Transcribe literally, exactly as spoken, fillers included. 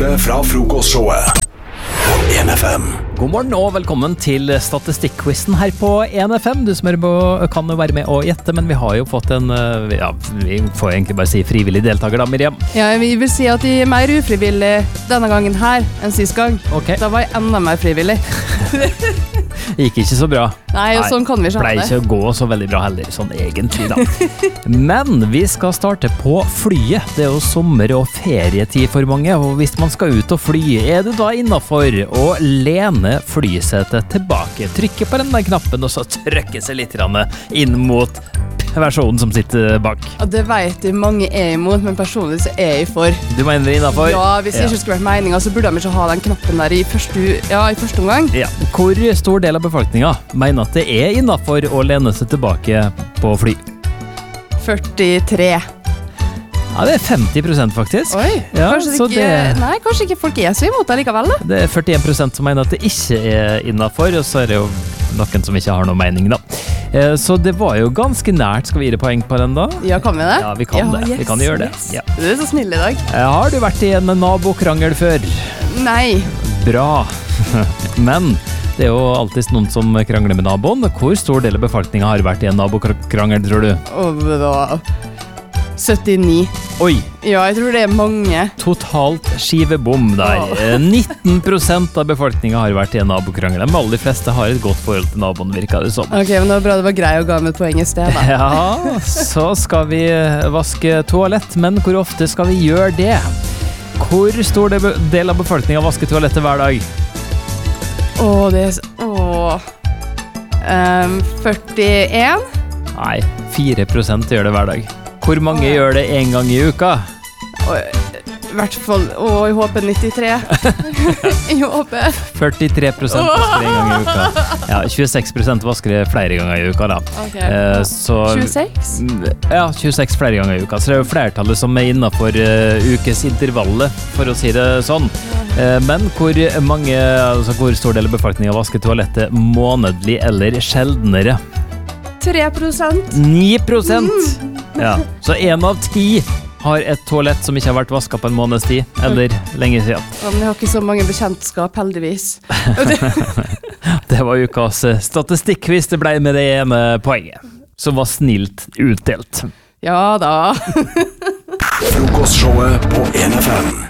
beste fra frokostshowet på en F M. God morgen og velkommen til statistikk-quizen her på en F M. Du som er på, kan jo være med og gjette, men vi har jo fått en, ja, vi får egentlig bare si frivillig deltaker da, Miriam. Ja, vi vil si at de er mer ufrivillig denne gangen her enn sist gang. Ok. Da var jeg enda mer frivillig. Gikk ikke så bra. Nei, og sånn kan vi ikke ha Pleier det. ikke å gå så veldig bra heller, sånn egentlig da. Men vi skal starte på flyet. Det er jo sommer- og ferietid for mange, og hvis man skal ut og fly, er det da innenfor å lene flysetet tilbake, trykke på den der knappen, og så trykke seg litt inn mot versjonen som sitter bak. Ja, det vet jeg mange er imot, men personlig så er jeg for. Du mener det innenfor? Ja, hvis det ikke skulle vært meningen, så burde de ikke ha den knappen der i første, ja, i første omgang. Ja. Hvor stor del av befolkningen mener at det er innenfor å lene seg tilbake på fly? førtitre. Ja, det er femti prosent faktisk. Oi, Ja, kanskje, så det ikke, det- nei, kanskje ikke folk er så imot det likevel da. Det er førtien prosent som mener at det ikke er innenfor, og så er det jo noen som ikke har noe mening da. Eh, Så det var jo ganske nært. Skal vi gi det poeng på den da? Ja, kan vi det? Ja, vi kan det. Vi kan gjøre det. yes. Ja. Du er så snill i dag. Eh, Har du vært i en nabokrangel før? Nei. Bra. Men det er jo alltid noen som krangler med naboen. Hvor stor del av befolkningen har vært i en nabokrangel, tror du? Og det var syttini. Oi, Ja, jeg tror det er mange. totalt skivebom der. Åh. Eh, nitten prosent av befolkningen har vært i en nabokrangel. De aller fleste har et godt forhold til naboen, virker det som. Ok, men det var bra det var grei å ga meg et poeng i sted da. Ja, så skal vi vaske toalett, men hvor ofte skal vi gjøre det? Hvor stor del av befolkningen vasker toalettet hver dag? Åh, det er så... Åh. Um, førtien? Nei, fire prosent gjør det hver dag. Hvor mange Åh. gjør det en gang i uka? Åh, I hvert fall... Åh, jeg håper nittitre. Jeg håper... førtitre prosent vasker en gang i uka. Ja, tjueseks prosent vasker det flere ganger i uka da. Ok. Eh, så, tjueseks? Ja, tjueseks flere ganger i uka. Så det er jo flertallet som er innenfor uh, ukesintervallet, for å si det sånn. Eh, men hvor mange, altså hvor stor del av befolkningen vasker toalettet månedlig eller sjeldnere? tre prosent? ni prosent! Ja, så en av ti har et toalett som ikke har vært vasket på en måneds tid, eller lenge siden. Ja, men jeg har ikke så mange bekjentskap, heldigvis. Det var ukas statistikk-quiz. Det ble med det ene poenget, som var snilt utdelt. Ja da. Frokostshowet på en F M.